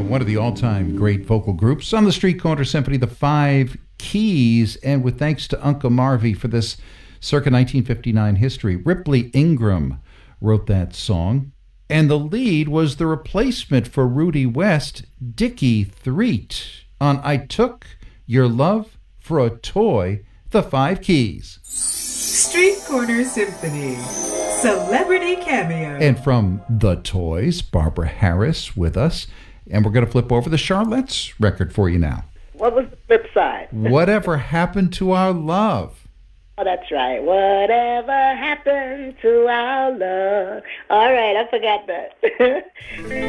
one of the all-time great vocal groups on the Street Corner Symphony, the Five Keys, and with thanks to Uncle Marvy for this circa 1959 history. Ripley Ingram wrote that song, and the lead was the replacement for Rudy West, Dickie Threet, on I Took Your Love for a Toy, the Five Keys. Street Corner Symphony, Celebrity Cameo. And from The Toys, Barbara Harris with us. And we're going to flip over the Charlettes record for you now. What was the flip side? Whatever Happened to Our Love? Oh, that's right. Whatever happened to our love? All right, I forgot that.